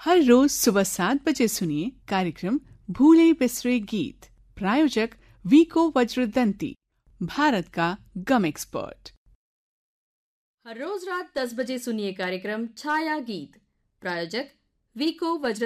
हर रोज सुबह 7 बजे सुनिए कार्यक्रम भूले बिसरे गीत। प्रायोजक वीको वज्रदंती, भारत का गम एक्सपर्ट। हर रोज रात 10 बजे सुनिए कार्यक्रम छाया गीत। प्रायोजक वीको वज्र